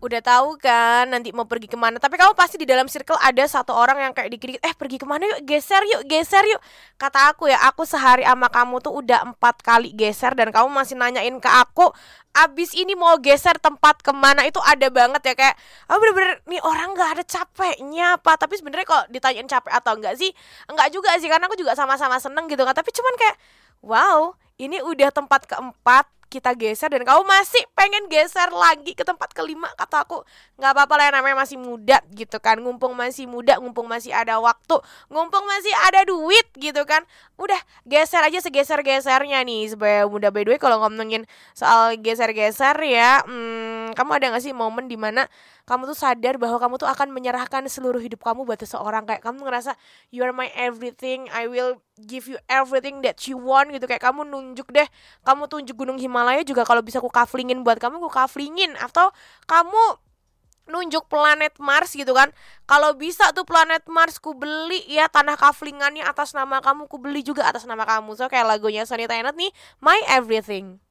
Udah tahu kan nanti mau pergi kemana. Tapi kamu pasti di dalam circle ada satu orang yang kayak dikit-dikit, pergi kemana yuk, geser yuk, geser yuk. Kata aku ya, aku sehari sama kamu tuh udah 4 kali geser. Dan kamu masih nanyain ke aku, abis ini mau geser tempat kemana. Itu ada banget ya, kayak bener-bener nih orang gak ada capeknya apa. Tapi sebenarnya kok ditanyain capek atau enggak sih, enggak juga sih, karena aku juga sama-sama seneng gitu kan. Tapi cuman kayak wow, ini udah tempat keempat kita geser dan kamu masih pengen geser lagi ke tempat kelima. Kata aku nggak apa-apa lah, namanya masih muda gitu kan, ngumpung masih muda, ngumpung masih ada waktu, ngumpung masih ada duit gitu kan, udah geser aja segeser-gesernya nih supaya muda. By the way, kalau ngomongin soal geser-geser ya, kamu ada nggak sih momen dimana kamu tuh sadar bahwa kamu tuh akan menyerahkan seluruh hidup kamu buat seseorang, kayak kamu ngerasa you are my everything, I will give you everything that you want gitu, kayak kamu nunjuk deh, kamu tunjuk gunung Himalaya juga kalau bisa aku kaflingin buat kamu, aku kaflingin. Atau kamu nunjuk planet Mars gitu kan, kalau bisa tuh planet Mars ku beli ya, tanah kaflingannya atas nama kamu, ku beli juga atas nama kamu. So kayak lagunya Sonny Tynet nih, My Everything.